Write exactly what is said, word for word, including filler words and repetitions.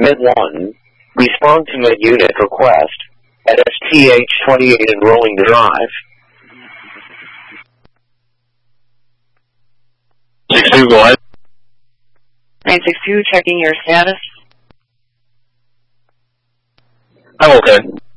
Med one, respond to Med Unit request at S T H twenty-eight enrolling the drive. six two, go ahead. nine six two, checking your status. I'm okay.